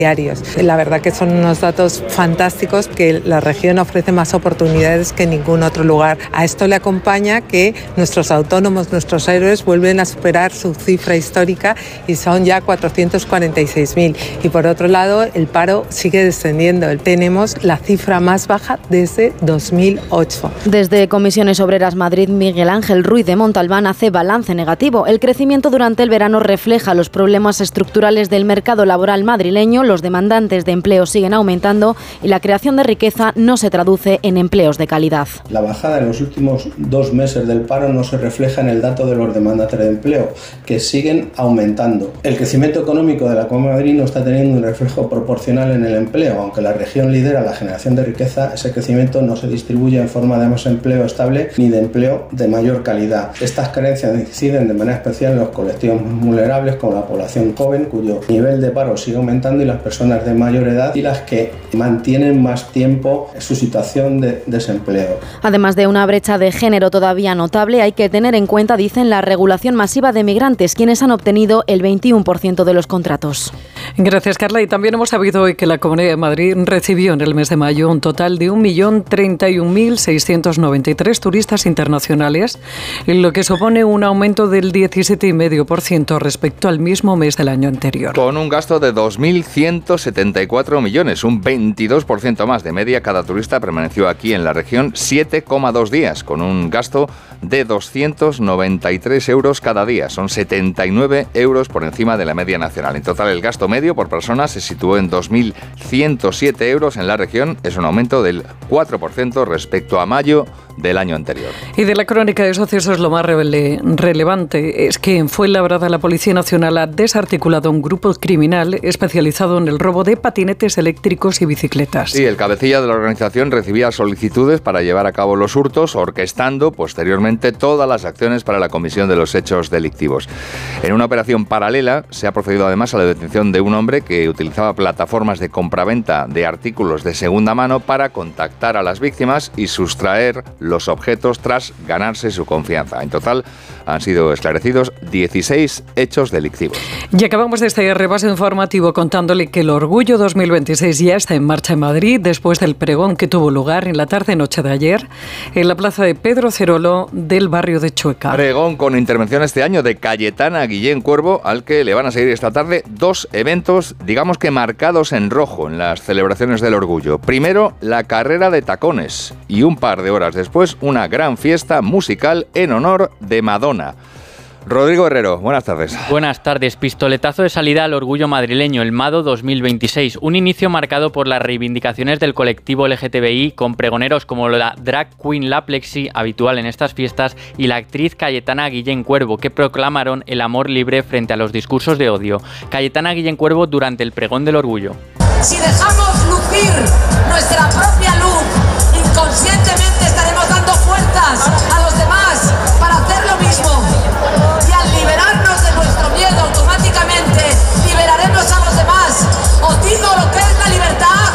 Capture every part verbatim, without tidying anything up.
diarios. La verdad que son unos datos fantásticos, que la región ofrece más oportunidades que ningún otro lugar. A esto le acompaña que nuestros autónomos, nuestros héroes, vuelven a superar su cifra histórica y son ya cuatrocientos cuarenta y seis mil. Y por otro lado, el paro sigue descendiendo. Tenemos la cifra más baja desde dos mil ocho. Desde Comisiones Obreras Madrid, Miguel Ángel Ruiz de Montalbán hace balance negativo. El crecimiento durante el verano refleja los problemas estructurales del mercado laboral madrileño. Los demandantes de empleo siguen aumentando y la creación de riqueza no se traduce en empleos de calidad. La bajada en los últimos dos meses del paro no se refleja en el dato de los demandantes de empleo, que siguen aumentando. El crecimiento económico de la Comunidad de Madrid no está teniendo un reflejo proporcional en el empleo. Aunque la región lidera la generación de riqueza, ese crecimiento no se distribuye en forma de más empleo estable ni de empleo de mayor calidad. Estas carencias inciden de manera especial en los colectivos más vulnerables, como la población joven, cuyo nivel de paro sigue aumentando, y las personas de mayor edad y las que mantienen más tiempo su situación de desempleo. Además de una brecha de género todavía notable, hay que tener en cuenta, dicen, la regulación masiva de migrantes, quienes han obtenido el veintiuno por ciento de los contratos. Gracias, Carla. Y también hemos sabido hoy que la Comunidad de Madrid recibió en el mes de mayo un total de un millón treinta y un mil seiscientos noventa y tres turistas internacionales, lo que supone un aumento del diecisiete coma cinco por ciento respecto al mismo mes del año anterior. Con un gasto de dos mil ciento setenta y cuatro millones, un veintidós por ciento más de media. Cada turista permaneció aquí en la región siete coma dos días, con un gasto de doscientos noventa y tres euros cada día. Son setenta y nueve euros por encima de la media nacional. En total, el gasto medio por persona se situó en dos mil ciento siete euros en la región. Es un aumento del cuatro por ciento respecto a mayo del año anterior. Y de la crónica de sucesos, lo más rele- relevante es que en Fuenlabrada la Policía Nacional ha desarticulado un grupo criminal especializado en el robo de patinetes eléctricos y bicicletas. Sí, el cabecilla de la organización recibía solicitudes para llevar a cabo los hurtos, orquestando posteriormente todas las acciones para la comisión de los hechos delictivos. En una operación paralela se ha procedido además a la detención de un hombre que utilizaba plataformas de compraventa de artículos de segunda mano para contactar a las víctimas y sustraer los objetos tras ganarse su confianza. En total han sido esclarecidos dieciséis hechos delictivos. Y acabamos de este repaso informativo contándole que el Orgullo dos mil veintiséis ya está en marcha en Madrid después del pregón que tuvo lugar en la tarde-noche de ayer en la plaza de Pedro Cerolo del barrio de Chueca. Pregón con intervención este año de Cayetana Guillén Cuervo, al que le van a seguir esta tarde dos eventos, digamos que marcados en rojo en las celebraciones del Orgullo. Primero, la carrera de tacones y un par de horas después una gran fiesta musical en honor de Madonna. Rodrigo Herrero, buenas tardes. Buenas tardes. Pistoletazo de salida al orgullo madrileño, el Mado dos mil veintiséis. Un inicio marcado por las reivindicaciones del colectivo L G T B I, con pregoneros como la drag queen La Plexi, habitual en estas fiestas, y la actriz Cayetana Guillén Cuervo, que proclamaron el amor libre frente a los discursos de odio. Cayetana Guillén Cuervo durante el pregón del orgullo. Si dejamos lucir nuestra propia luz, inconscientemente estaremos dando fuerzas a los demás para hacer lo mismo. Y al liberarnos de nuestro miedo, automáticamente liberaremos a los demás. Os digo lo que es la libertad: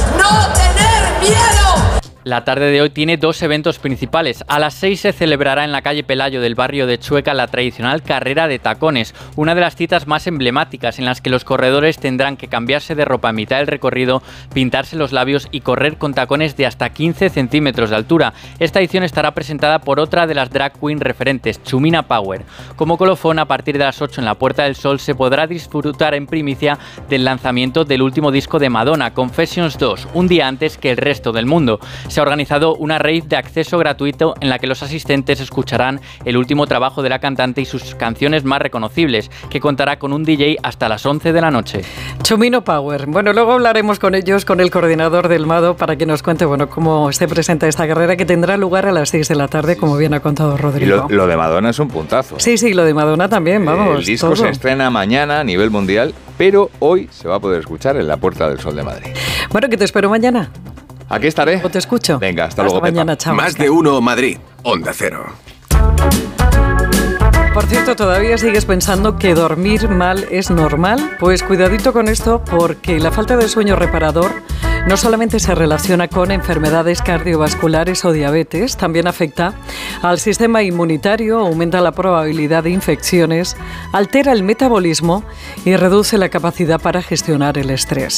no tener miedo. La tarde de hoy tiene dos eventos principales. A las seis se celebrará en la calle Pelayo del barrio de Chueca la tradicional carrera de tacones, una de las citas más emblemáticas en las que los corredores tendrán que cambiarse de ropa a mitad del recorrido, pintarse los labios y correr con tacones de hasta quince centímetros de altura. Esta edición estará presentada por otra de las drag queen referentes, Chumina Power. Como colofón, a partir de las ocho en la Puerta del Sol se podrá disfrutar en primicia del lanzamiento del último disco de Madonna, Confessions dos, un día antes que el resto del mundo. Se ha organizado una rave de acceso gratuito en la que los asistentes escucharán el último trabajo de la cantante y sus canciones más reconocibles, que contará con un D J hasta las once de la noche. Chumino Power. Bueno, luego hablaremos con ellos, con el coordinador del Mado, para que nos cuente, bueno, cómo se presenta esta carrera, que tendrá lugar a las seis de la tarde, como bien ha contado Rodrigo. Y lo, lo de Madonna es un puntazo. Sí, sí, lo de Madonna también, vamos. El disco todo. se estrena mañana a nivel mundial, pero hoy se va a poder escuchar en la Puerta del Sol de Madrid. Bueno, que te espero mañana. Aquí estaré. O te escucho. Venga, hasta, hasta luego, mañana, Pepa. chao. Más de uno Madrid, Onda Cero. Por cierto, ¿todavía sigues pensando que dormir mal es normal? Pues cuidadito con esto, porque la falta de sueño reparador no solamente se relaciona con enfermedades cardiovasculares o diabetes, también afecta al sistema inmunitario, aumenta la probabilidad de infecciones, altera el metabolismo y reduce la capacidad para gestionar el estrés.